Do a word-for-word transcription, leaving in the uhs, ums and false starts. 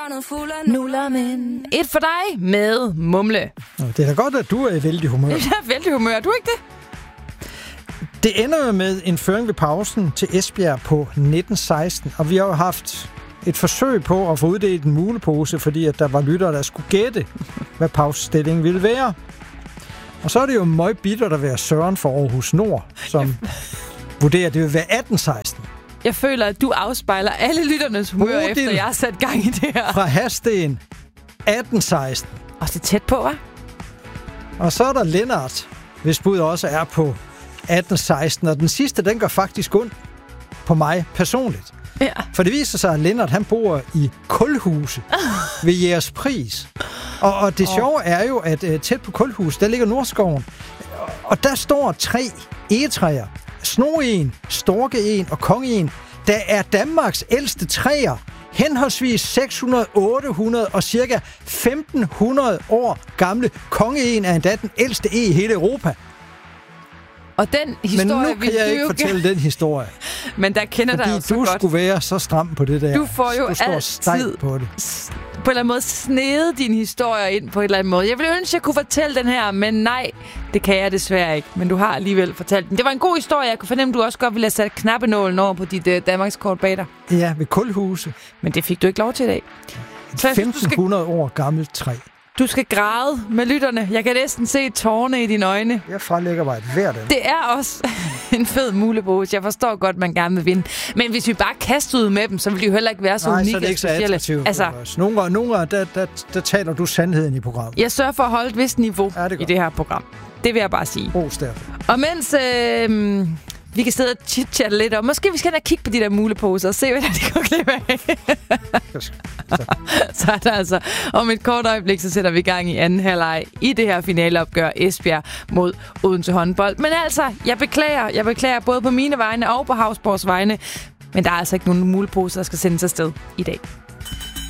Nuller, men et for dig med Mumle. Det er da godt, at du er i vældig humør. Jeg er vældig humør. Er du ikke det? Det ender jo med en føring ved pausen til Esbjerg på nitten seksten, og vi har jo haft et forsøg på at få uddelt en mulepose, fordi at der var lyttere, der skulle gætte, hvad pausestillingen ville være. Og så er det jo meget bittert at være Søren for Aarhus Nord, som vurderer, at det vil være atten seksten. Jeg føler, at du afspejler alle lytternes humør, Bodil, efter jeg har sat gang i det her. Fra Hasten atten seksten. Og det er tæt på, hva'? Og så er der Lennart, hvis bud også er på atten seksten, og den sidste, den går faktisk ondt på mig personligt. Ja. For det viser sig, at Lennart, han bor i Kulhuse ved Jægerspris. Og, og det oh. sjove er jo, at uh, tæt på Kulhus, der ligger Nordskoven, og der står tre egetræer. Snoen, Storkeen og Kongeen, der er Danmarks ældste træer, henholdsvis seks hundrede, otte hundrede og cirka femten hundrede år gamle. Kongeen er endda den ældste e i hele Europa. Og den historie, Men nu kan jeg ikke fortælle den historie. Men der kender dig jo så godt. godt. Du skulle være så stram på det der. Du får jo du altid på det. på en eller anden måde snede dine historier ind på en eller anden måde. Jeg ville ønske, jeg kunne fortælle den her, men nej, det kan jeg desværre ikke. Men du har alligevel fortalt den. Det var en god historie. Jeg kunne fornemme, du også godt ville have sat knappenålen over på dit uh, Danmarkskort bag dig. Ja, ved Kulhuse. Men det fik du ikke lov til i dag. femten hundrede skal... år gammelt træ. Du skal græde med lytterne. Jeg kan næsten se tårerne i dine øjne. Jeg frelægger mig et hvert af. Det er også en fed mulepose. Jeg forstår godt, man gerne vil vinde. Men hvis vi bare kastede ud med dem, så ville de jo heller ikke være så Nej, unikke så er det ikke og specielle. Så attraktivt. Altså, nogle gange, nogle gange der, der, der taler du sandheden i programmet. Jeg sørger for at holde et vist niveau ja, det i det her program. Det vil jeg bare sige. Ros derfor. Og mens øh, vi kan sidde og chit-chatte lidt om, måske vi skal da kigge på de der muleposer og se, hvad de går glip af. Så er der altså om et kort øjeblik, så sætter vi i gang i anden halvleg i det her finaleopgør Esbjerg mod Odense håndbold. Men altså, jeg beklager, jeg beklager både på mine vegne og på Havsborgs vegne, men der er altså ikke nogen muleposer, der skal sendes afsted i dag.